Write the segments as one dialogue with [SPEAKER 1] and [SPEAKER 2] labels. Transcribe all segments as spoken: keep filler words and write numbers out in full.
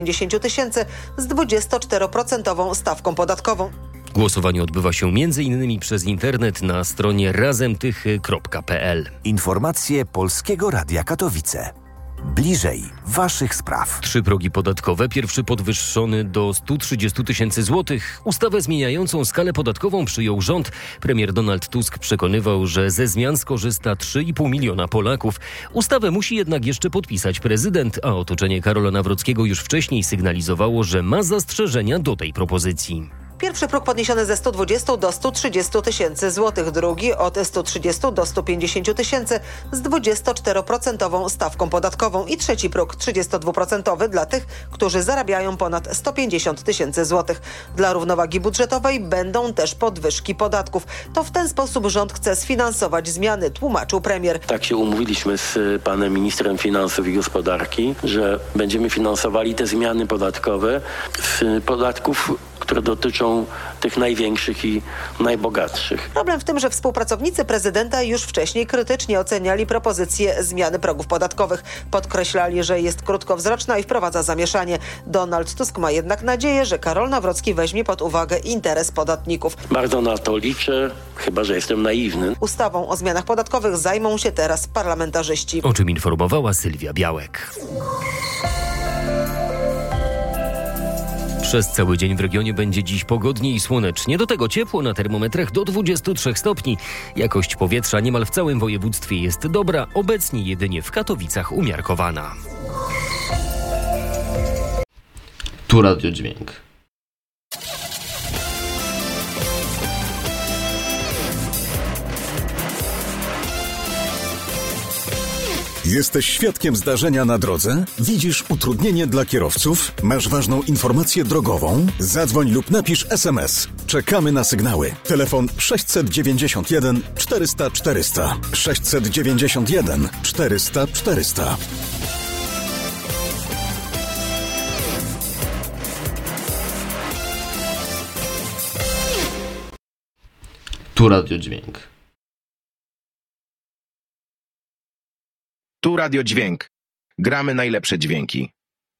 [SPEAKER 1] pięćdziesiąt tysięcy z dwudziestoczteroprocentową stawką podatkową.
[SPEAKER 2] Głosowanie odbywa się między innymi przez internet na stronie razemtych kropka p l.
[SPEAKER 3] Informacje Polskiego Radia Katowice. Bliżej waszych spraw.
[SPEAKER 2] Trzy progi podatkowe. Pierwszy podwyższony do stu trzydziestu tysięcy złotych. Ustawę zmieniającą skalę podatkową przyjął rząd. Premier Donald Tusk przekonywał, że ze zmian skorzysta trzy i pół miliona Polaków. Ustawę musi jednak jeszcze podpisać prezydent, a otoczenie Karola Nawrockiego już wcześniej sygnalizowało, że ma zastrzeżenia do tej propozycji.
[SPEAKER 1] Pierwszy próg podniesiony ze stu dwudziestu do stu trzydziestu tysięcy złotych, drugi od stu trzydziestu do stu pięćdziesięciu tysięcy z dwudziestoczteroprocentową stawką podatkową i trzeci próg trzydziestodwuprocentowy dla tych, którzy zarabiają ponad sto pięćdziesiąt tysięcy złotych. Dla równowagi budżetowej będą też podwyżki podatków. To w ten sposób rząd chce sfinansować zmiany, tłumaczył premier.
[SPEAKER 4] Tak się umówiliśmy z panem ministrem finansów i gospodarki, że będziemy finansowali te zmiany podatkowe z podatków, które dotyczą tych największych i najbogatszych.
[SPEAKER 1] Problem w tym, że współpracownicy prezydenta już wcześniej krytycznie oceniali propozycję zmiany progów podatkowych. Podkreślali, że jest krótkowzroczna i wprowadza zamieszanie. Donald Tusk ma jednak nadzieję, że Karol Nawrocki weźmie pod uwagę interes podatników.
[SPEAKER 4] Bardzo na to liczę, chyba że jestem naiwny.
[SPEAKER 1] Ustawą o zmianach podatkowych zajmą się teraz parlamentarzyści.
[SPEAKER 2] O czym informowała Sylwia Białek. Przez cały dzień w regionie będzie dziś pogodnie i słonecznie. Do tego ciepło na termometrach do dwudziestu trzech stopni. Jakość powietrza niemal w całym województwie jest dobra, obecnie jedynie w Katowicach umiarkowana.
[SPEAKER 5] Tu Radio Dźwięk.
[SPEAKER 6] Jesteś świadkiem zdarzenia na drodze? Widzisz utrudnienie dla kierowców? Masz ważną informację drogową? Zadzwoń lub napisz es em es. Czekamy na sygnały. Telefon sześćset dziewięćdziesiąt jeden czterysta czterysta. sześćset dziewięćdziesiąt jeden czterysta czterysta.
[SPEAKER 5] Tu Radio Dźwięk.
[SPEAKER 7] Tu Radio Dźwięk. Gramy najlepsze dźwięki.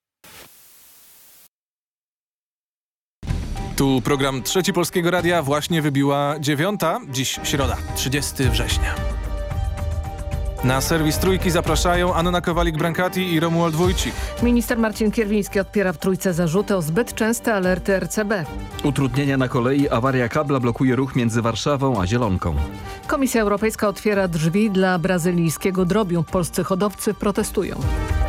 [SPEAKER 8] Tu program Trzeci Polskiego Radia, właśnie wybiła dziewiąta, dziś środa, trzydziestego września. Na serwis Trójki zapraszają Anna Kowalik-Brankati i Romuald Wójcik.
[SPEAKER 9] Minister Marcin Kierwiński odpiera w Trójce zarzuty o zbyt częste alerty er ce be.
[SPEAKER 10] Utrudnienia na kolei, awaria kabla blokuje ruch między Warszawą a Zielonką.
[SPEAKER 9] Komisja Europejska otwiera drzwi dla brazylijskiego drobiu. Polscy hodowcy protestują.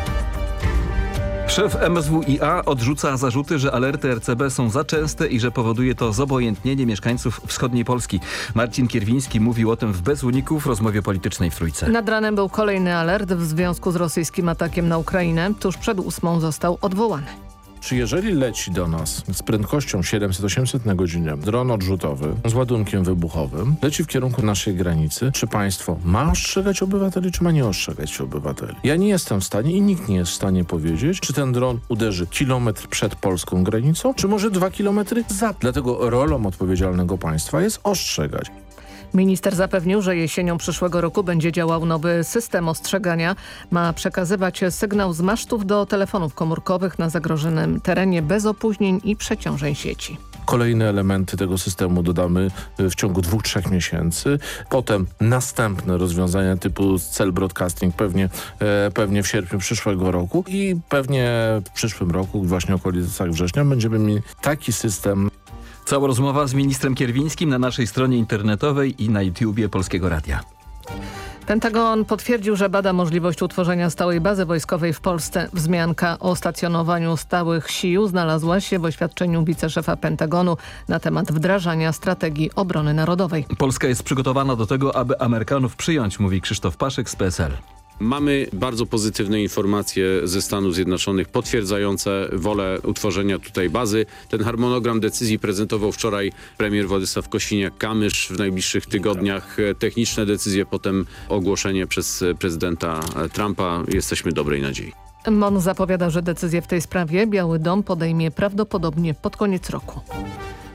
[SPEAKER 10] Szef em es wu i a odrzuca zarzuty, że alerty er ce be są za częste i że powoduje to zobojętnienie mieszkańców wschodniej Polski. Marcin Kierwiński mówił o tym w Bez Uników rozmowie politycznej w Trójce.
[SPEAKER 9] Nad ranem był kolejny alert w związku z rosyjskim atakiem na Ukrainę. Tuż przed ósmą został odwołany.
[SPEAKER 11] Czy jeżeli leci do nas z prędkością siedemset osiemset na godzinę dron odrzutowy z ładunkiem wybuchowym, leci w kierunku naszej granicy, czy państwo ma ostrzegać obywateli, czy ma nie ostrzegać obywateli? Ja nie jestem w stanie i nikt nie jest w stanie powiedzieć, czy ten dron uderzy kilometr przed polską granicą, czy może dwa kilometry za. Dlatego rolą odpowiedzialnego państwa jest ostrzegać.
[SPEAKER 9] Minister zapewnił, że jesienią przyszłego roku będzie działał nowy system ostrzegania. Ma przekazywać sygnał z masztów do telefonów komórkowych na zagrożonym terenie bez opóźnień i przeciążeń sieci.
[SPEAKER 11] Kolejne elementy tego systemu dodamy w ciągu dwóch, trzech miesięcy. Potem następne rozwiązania typu cell broadcasting pewnie, e, pewnie w sierpniu przyszłego roku i pewnie w przyszłym roku, właśnie w okolicach września, będziemy mieli taki system.
[SPEAKER 10] Cała rozmowa z ministrem Kierwińskim na naszej stronie internetowej i na YouTubie Polskiego Radia.
[SPEAKER 9] Pentagon potwierdził, że bada możliwość utworzenia stałej bazy wojskowej w Polsce. Wzmianka o stacjonowaniu stałych sił znalazła się w oświadczeniu wiceszefa Pentagonu na temat wdrażania strategii obrony narodowej.
[SPEAKER 10] Polska jest przygotowana do tego, aby Amerykanów przyjąć, mówi Krzysztof Paszyk z P S L.
[SPEAKER 12] Mamy bardzo pozytywne informacje ze Stanów Zjednoczonych potwierdzające wolę utworzenia tutaj bazy. Ten harmonogram decyzji prezentował wczoraj premier Władysław Kosiniak-Kamysz. W najbliższych tygodniach techniczne decyzje, potem ogłoszenie przez prezydenta Trumpa. Jesteśmy dobrej nadziei.
[SPEAKER 9] M O N zapowiada, że decyzję w tej sprawie Biały Dom podejmie prawdopodobnie pod koniec roku.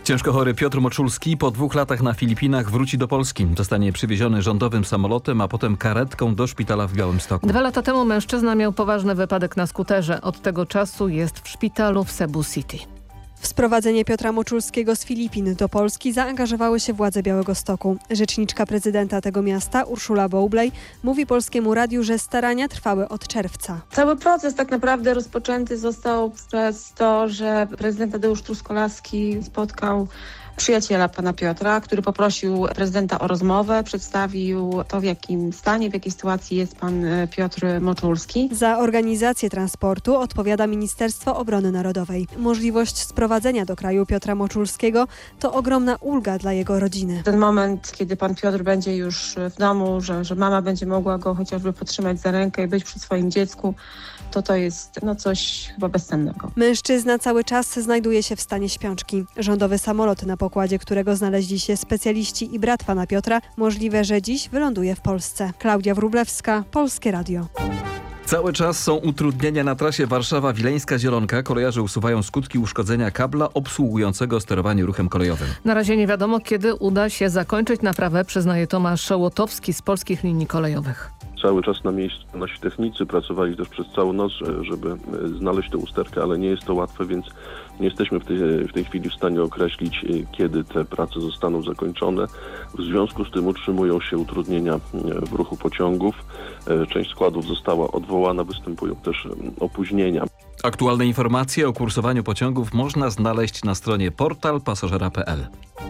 [SPEAKER 10] Ciężko chory Piotr Moczulski po dwóch latach na Filipinach wróci do Polski. Zostanie przywieziony rządowym samolotem, a potem karetką do szpitala w Białymstoku.
[SPEAKER 9] Dwa lata temu mężczyzna miał poważny wypadek na skuterze. Od tego czasu jest w szpitalu w Cebu City.
[SPEAKER 13] W sprowadzenie Piotra Moczulskiego z Filipin do Polski zaangażowały się władze Białegostoku. Rzeczniczka prezydenta tego miasta, Urszula Bowlej, mówi Polskiemu Radiu, że starania trwały od czerwca.
[SPEAKER 14] Cały proces tak naprawdę rozpoczęty został przez to, że prezydent Tadeusz Truskolaski spotkał przyjaciela pana Piotra, który poprosił prezydenta o rozmowę, przedstawił to, w jakim stanie, w jakiej sytuacji jest pan Piotr Moczulski.
[SPEAKER 13] Za organizację transportu odpowiada Ministerstwo Obrony Narodowej. Możliwość sprowadzenia do kraju Piotra Moczulskiego to ogromna ulga dla jego rodziny.
[SPEAKER 14] Ten moment, kiedy pan Piotr będzie już w domu, że, że mama będzie mogła go chociażby podtrzymać za rękę i być przy swoim dziecku, to to jest no coś chyba bezcennego.
[SPEAKER 13] Mężczyzna cały czas znajduje się w stanie śpiączki. Rządowy samolot, na pokładzie którego znaleźli się specjaliści i brat pana Piotra, możliwe, że dziś wyląduje w Polsce. Klaudia Wróblewska, Polskie Radio.
[SPEAKER 10] Cały czas są utrudnienia na trasie Warszawa-Wileńska-Zielonka. Kolejarze usuwają skutki uszkodzenia kabla obsługującego sterowanie ruchem kolejowym.
[SPEAKER 9] Na razie nie wiadomo, kiedy uda się zakończyć naprawę, przyznaje Tomasz Łotowski z Polskich Linii Kolejowych.
[SPEAKER 15] Cały czas na miejscu nasi technicy pracowali też przez całą noc, żeby znaleźć tę usterkę, ale nie jest to łatwe, więc nie jesteśmy w tej, w tej chwili w stanie określić, kiedy te prace zostaną zakończone. W związku z tym utrzymują się utrudnienia w ruchu pociągów. Część składów została odwołana, występują też opóźnienia.
[SPEAKER 10] Aktualne informacje o kursowaniu pociągów można znaleźć na stronie portal pasażera kropka p l.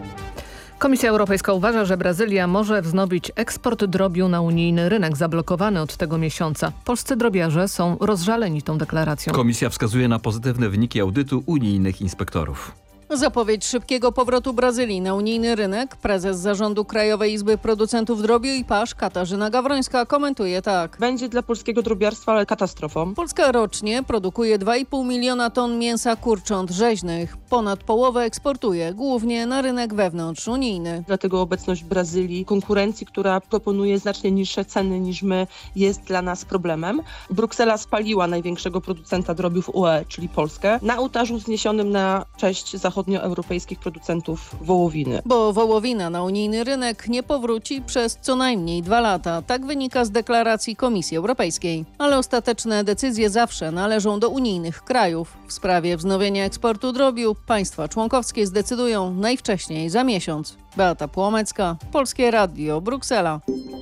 [SPEAKER 9] Komisja Europejska uważa, że Brazylia może wznowić eksport drobiu na unijny rynek, zablokowany od tego miesiąca. Polscy drobiarze są rozżaleni tą deklaracją.
[SPEAKER 10] Komisja wskazuje na pozytywne wyniki audytu unijnych inspektorów.
[SPEAKER 16] Zapowiedź szybkiego powrotu Brazylii na unijny rynek prezes zarządu Krajowej Izby Producentów Drobiu i Pasz Katarzyna Gawrońska komentuje tak.
[SPEAKER 17] Będzie dla polskiego drobiarstwa katastrofą.
[SPEAKER 16] Polska rocznie produkuje dwa i pół miliona ton mięsa kurcząt rzeźnych. Ponad połowę eksportuje, głównie na rynek wewnątrzunijny.
[SPEAKER 17] Dlatego obecność Brazylii, konkurencji, która proponuje znacznie niższe ceny niż my, jest dla nas problemem. Bruksela spaliła największego producenta drobiu w U E, czyli Polskę, na ołtarzu wzniesionym na cześć zachodnich zachodnioeuropejskich producentów wołowiny.
[SPEAKER 16] Bo wołowina na unijny rynek nie powróci przez co najmniej dwa lata. Tak wynika z deklaracji Komisji Europejskiej. Ale ostateczne decyzje zawsze należą do unijnych krajów. W sprawie wznowienia eksportu drobiu państwa członkowskie zdecydują najwcześniej za miesiąc. Beata Płomecka, Polskie Radio, Bruksela.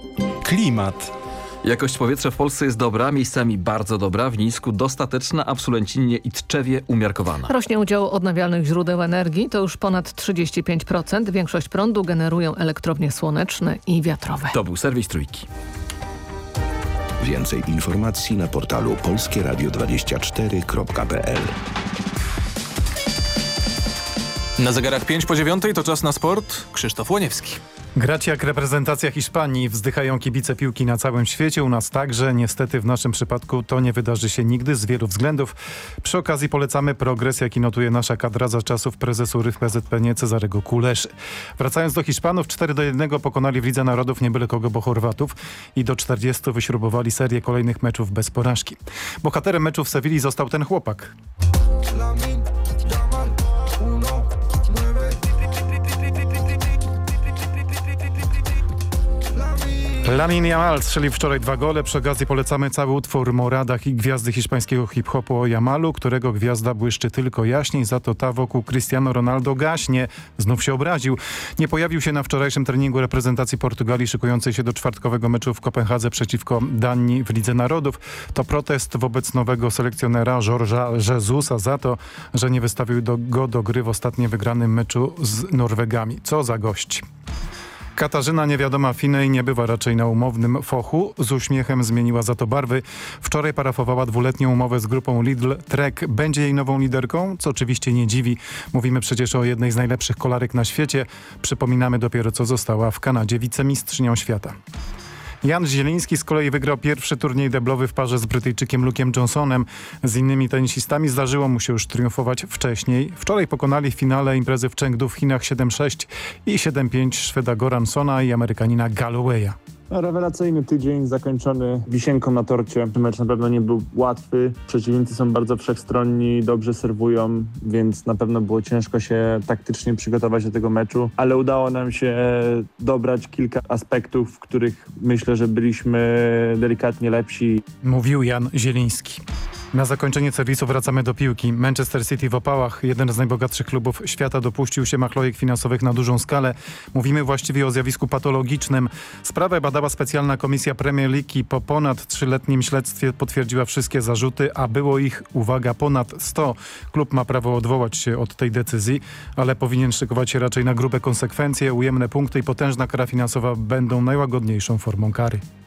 [SPEAKER 8] Klimat.
[SPEAKER 10] Jakość powietrza w Polsce jest dobra, miejscami bardzo dobra, w Nisku dostateczna, a w Sulęcinie i Tczewie umiarkowana.
[SPEAKER 9] Rośnie udział odnawialnych źródeł energii, to już ponad trzydzieści pięć procent. Większość prądu generują elektrownie słoneczne i wiatrowe.
[SPEAKER 10] To był serwis Trójki.
[SPEAKER 3] Więcej informacji na portalu polskie radio dwadzieścia cztery kropka p l.
[SPEAKER 8] Na zegarach pięć po dziewiątej to czas na sport. Krzysztof Łoniewski.
[SPEAKER 18] Grać jak reprezentacja Hiszpanii, wzdychają kibice piłki na całym świecie, u nas także. Niestety w naszym przypadku to nie wydarzy się nigdy z wielu względów. Przy okazji polecamy progres, jaki notuje nasza kadra za czasów prezesu R Y W P Z P N Cezarego Kuleszy. Wracając do Hiszpanów, cztery do jednego pokonali w Lidze Narodów nie byle kogo, bo Chorwatów i do czterdziestu wyśrubowali serię kolejnych meczów bez porażki. Bohaterem meczu w Sewilli został ten chłopak. Lamine Yamal strzelił wczoraj dwa gole. Przy okazji polecamy cały utwór Moradach i gwiazdy hiszpańskiego hip-hopu o Yamalu, którego gwiazda błyszczy tylko jaśniej, za to ta wokół Cristiano Ronaldo gaśnie. Znów się obraził. Nie pojawił się na wczorajszym treningu reprezentacji Portugalii szykującej się do czwartkowego meczu w Kopenhadze przeciwko Danii w Lidze Narodów. To protest wobec nowego selekcjonera Jorge'a Jesusa za to, że nie wystawił do, go do gry w ostatnio wygranym meczu z Norwegami. Co za gość. Katarzyna niewiadoma Finej nie bywa raczej na umownym fochu. Z uśmiechem zmieniła za to barwy. Wczoraj parafowała dwuletnią umowę z grupą Lidl Trek. Będzie jej nową liderką, co oczywiście nie dziwi. Mówimy przecież o jednej z najlepszych kolarek na świecie. Przypominamy dopiero, co została w Kanadzie wicemistrzynią świata. Jan Zieliński z kolei wygrał pierwszy turniej deblowy w parze z Brytyjczykiem Luke'em Johnsonem. Z innymi tenisistami zdarzyło mu się już triumfować wcześniej. Wczoraj pokonali w finale imprezy w Chengdu w Chinach siedem sześć i siedem pięć Szweda Goransona i Amerykanina Gallowaya.
[SPEAKER 19] Rewelacyjny tydzień zakończony wisienką na torcie. Mecz na pewno nie był łatwy. Przeciwnicy są bardzo wszechstronni, dobrze serwują, więc na pewno było ciężko się taktycznie przygotować do tego meczu, ale udało nam się dobrać kilka aspektów, w których myślę, że byliśmy delikatnie lepsi.
[SPEAKER 18] Mówił Jan Zieliński. Na zakończenie serwisu wracamy do piłki. Manchester City w Opałach, jeden z najbogatszych klubów świata, dopuścił się machlojek finansowych na dużą skalę. Mówimy właściwie o zjawisku patologicznym. Sprawę badała specjalna komisja Premier League i po ponad trzyletnim śledztwie potwierdziła wszystkie zarzuty, a było ich, uwaga, ponad sto. Klub ma prawo odwołać się od tej decyzji, ale powinien szykować się raczej na grube konsekwencje. Ujemne punkty i potężna kara finansowa będą najłagodniejszą formą kary.